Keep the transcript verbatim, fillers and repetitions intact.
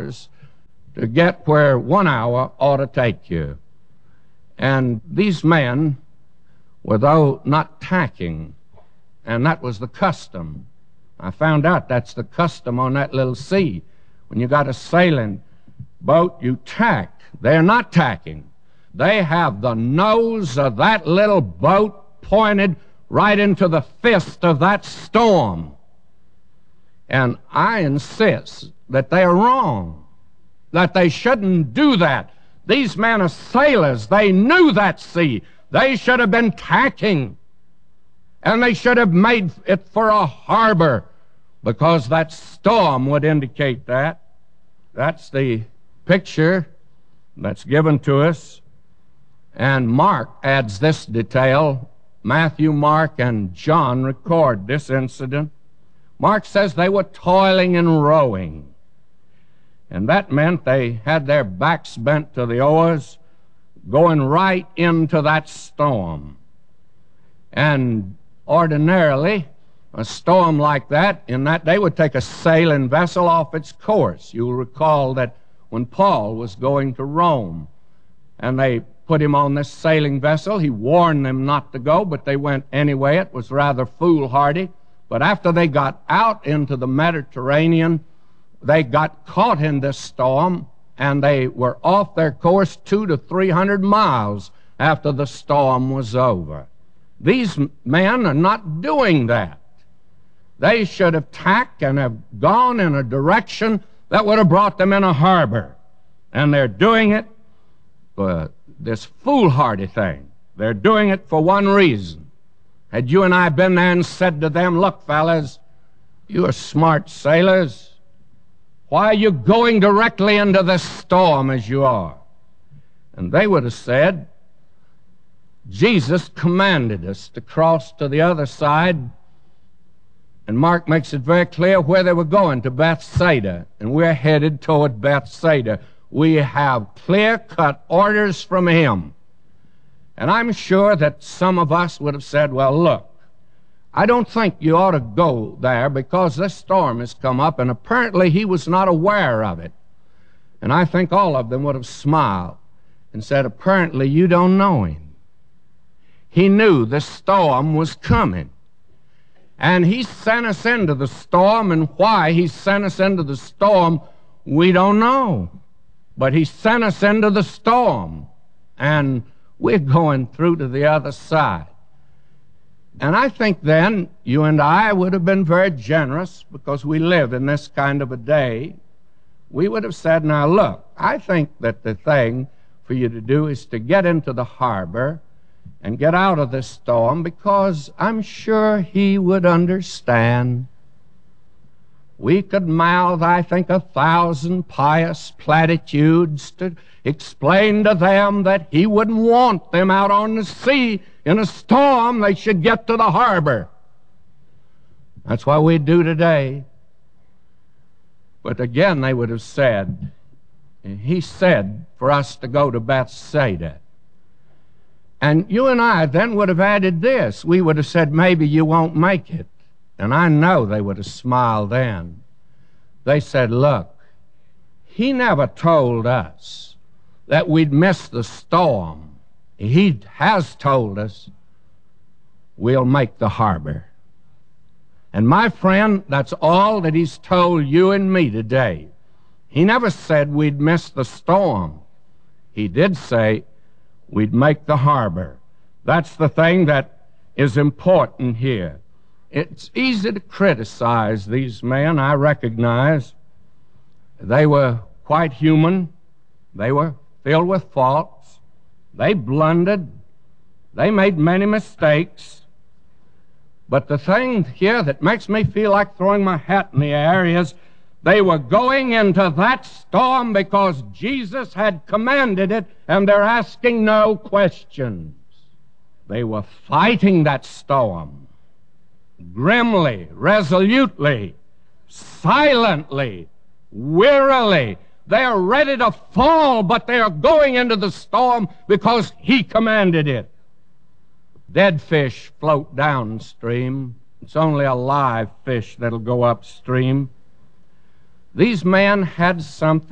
hours to get where one hour ought to take you. And these men were, though, not tacking, and that was the custom. I found out that's the custom on that little sea. When you got a sailing boat, you tack. They're not tacking. They have the nose of that little boat pointed right into the fist of that storm. And I insist that they are wrong, that they shouldn't do that. These men are sailors. They knew that sea. They should have been tacking, and they should have made it for a harbor, because that storm would indicate that. That's the picture that's given to us. And Mark adds this detail. Matthew, Mark, and John record this incident. Mark says they were toiling and rowing. And that meant they had their backs bent to the oars, going right into that storm. And ordinarily, a storm like that, in that they would take a sailing vessel off its course. You'll recall that when Paul was going to Rome, and they put him on this sailing vessel, he warned them not to go, but they went anyway. It was rather foolhardy. But after they got out into the Mediterranean, they got caught in this storm, and they were off their course two to three hundred miles after the storm was over. These men are not doing that. They should have tacked and have gone in a direction that would have brought them in a harbor. And they're doing it for this foolhardy thing. They're doing it for one reason. Had you and I been there and said to them, "Look, fellas, you are smart sailors. Why are you going directly into this storm as you are?" And they would have said, "Jesus commanded us to cross to the other side." And Mark makes it very clear where they were going, to Bethsaida. And we're headed toward Bethsaida. We have clear-cut orders from him. And I'm sure that some of us would have said, "Well, look, I don't think you ought to go there because this storm has come up," and apparently he was not aware of it. And I think all of them would have smiled and said, "Apparently you don't know him. He knew the storm was coming. And he sent us into the storm, and why he sent us into the storm, we don't know. But he sent us into the storm, and we're going through to the other side." And I think then you and I would have been very generous, because we live in this kind of a day. We would have said, "Now look, I think that the thing for you to do is to get into the harbor and get out of this storm, because I'm sure he would understand." We could mouth, I think, a thousand pious platitudes to explain to them that he wouldn't want them out on the sea in a storm. They should get to the harbor. That's what we do today. But again, they would have said, he said for us to go to Bethsaida. And you and I then would have added this. We would have said, "Maybe you won't make it." And I know they would have smiled then. They said, "Look, he never told us that we'd miss the storm. He has told us we'll make the harbor." And my friend, that's all that he's told you and me today. He never said we'd miss the storm. He did say we'd make the harbor. That's the thing that is important here. It's easy to criticize these men, I recognize. They were quite human. They were filled with faults. They blundered. They made many mistakes. But the thing here that makes me feel like throwing my hat in the air is they were going into that storm because Jesus had commanded it, and they're asking no questions. They were fighting that storm grimly, resolutely, silently, wearily. They are ready to fall, but they are going into the storm because he commanded it. Dead fish float downstream. It's only a live fish that'll go upstream. These men had something